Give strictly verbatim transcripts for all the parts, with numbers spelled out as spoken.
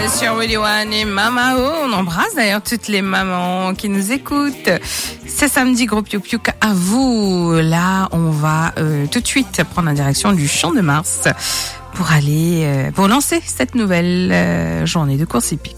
Sur Willy One et Mamao, on embrasse d'ailleurs toutes les mamans qui nous écoutent. C'est samedi, gros piou piou à vous. Là, on va euh, tout de suite prendre la direction du Champ de Mars pour aller, euh, pour lancer cette nouvelle euh, journée de course hippique.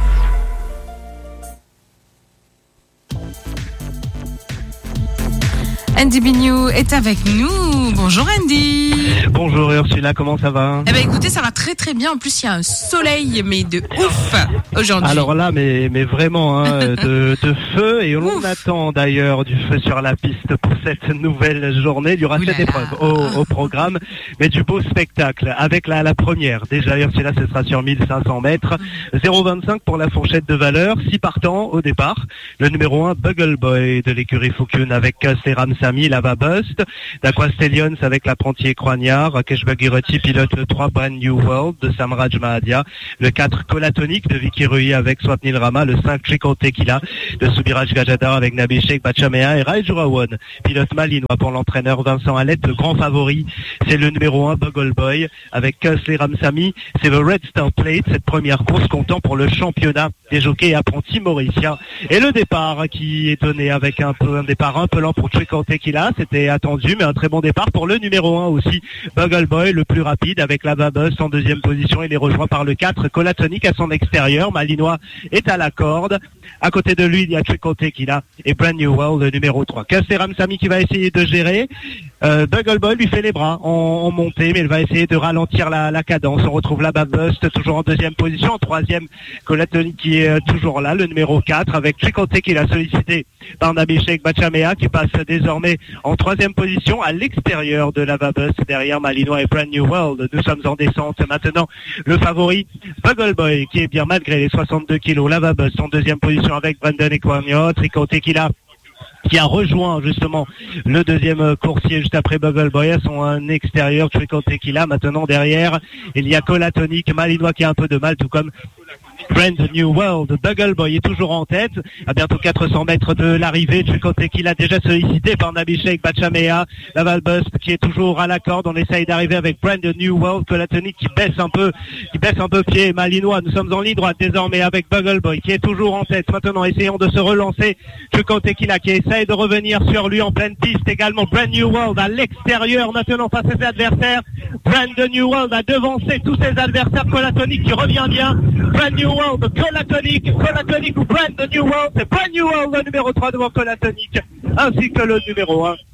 Andy Bignou est avec nous. Bonjour Andy. Bonjour Ursula, comment ça va? Eh ben écoutez, ça va très très bien. En plus, il y a un soleil, mais de ouf aujourd'hui. Alors là, mais mais vraiment hein, de, de feu, et on ouf. attend d'ailleurs du feu sur la piste pour cette nouvelle journée. Il y aura Oulala. cette épreuve au, au programme, mais du beau spectacle avec la, la première. Déjà Ursula, ce sera sur mille cinq cents mètres. zéro virgule vingt-cinq pour la fourchette de valeur. six partants au départ. Le numéro un, Bugle Boy de l'écurie Fukun avec Seram Sami, Lava Bust. D'Aquastallions avec l'apprenti Croignard. Rakesh Bhagirathi pilote le trois, Brand New World de Samraj Mahadia. Le quatre, Colatonic de Vicky Rui avec Swapnil Rama. Le cinq, Chico Tequila de Subiraj Gajadar avec Nabishek Bachamea. Et Raijurawan pilote malinois pour l'entraîneur Vincent Alette. Le grand favori, c'est le numéro un, Bugle Boy avec Seram Sami. C'est le Red Star Plate, cette première course comptant pour le championnat des jockeys et apprentis mauriciens. Et le départ qui est donné avec un peu un départ un peu lent pour Chico Tequila. C'était attendu, mais un très bon départ pour le numéro un aussi, Bugle Boy, le plus rapide avec la Babus en deuxième position. Il est rejoint par le quatre, Colatonic à son extérieur. Malinois est à la corde. À côté de lui, il y a Chico Tequila et Brand New World, le numéro trois. Seram Sami qui va essayer de gérer. Euh, Bugle Boy lui fait les bras en, en montée, mais il va essayer de ralentir la, la cadence. On retrouve la Babus toujours en deuxième position. En troisième, Colatonic qui est euh, toujours là, le numéro quatre, avec Chico Tequila sollicité par Nabishek Bachamea qui passe désormais en troisième position à l'extérieur de la Babus, derrière Malinois et Brand New World. Nous sommes en descente maintenant. Le favori, Bugle Boy, qui est bien malgré les soixante-deux kilos. La Babus en deuxième position avec Brandon Equagno. Chico Tequila qui a rejoint justement le deuxième coursier juste après Bugle Boy à son extérieur, Chico Tequila. Maintenant derrière, il y a Colatonic, Malinois qui a un peu de mal, tout comme Brand New World. Bugle Boy est toujours en tête, à bientôt quatre cents mètres de l'arrivée. Chico Tequila déjà sollicité par Nabishek Bachamea. La Valbust qui est toujours à la corde. On essaye d'arriver avec Brand New World. Colatonic qui baisse un peu, qui baisse un peu pied. Malinois, nous sommes en ligne droite désormais avec Bugle Boy qui est toujours en tête. Maintenant, essayons de se relancer. Chico Tequila qui essaye de revenir sur lui en pleine piste également. Brand New World à l'extérieur maintenant face à ses adversaires. Brand New World a devancé tous ses adversaires. Colatonic qui revient bien. Brand New World, Colatonic, Colatonic ou Brand New World, c'est Brand New World le numéro trois devant Colatonic, ainsi que le numéro un,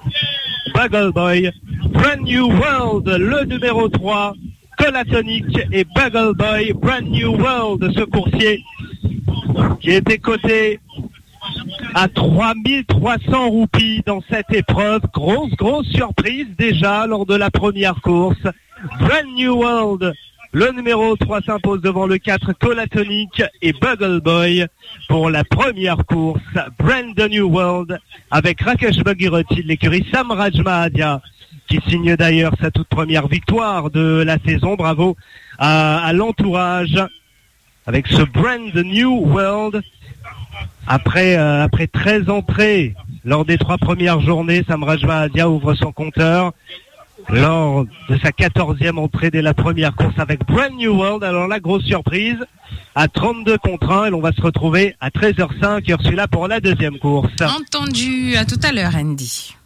Bugle Boy. Brand New World, le numéro trois, Colatonic et Bugle Boy. Brand New World, ce coursier qui était coté à trois mille trois cents roupies dans cette épreuve. Grosse, grosse surprise déjà lors de la première course. Brand New World, le numéro trois s'impose devant le quatre, Colatonic et Bugle Boy pour la première course. Brand New World avec Rakesh Bhagirathi de l'écurie Samraj Mahadia qui signe d'ailleurs sa toute première victoire de la saison. Bravo à, à l'entourage avec ce Brand New World. Après, euh, après treize entrées lors des trois premières journées, Samraj Mahadia ouvre son compteur lors de sa quatorzième entrée dès la première course avec Brand New World. Alors la grosse surprise à trente-deux contre un, et l'on va se retrouver à treize heures cinq, Ursula, pour la deuxième course. Entendu, à tout à l'heure Andy.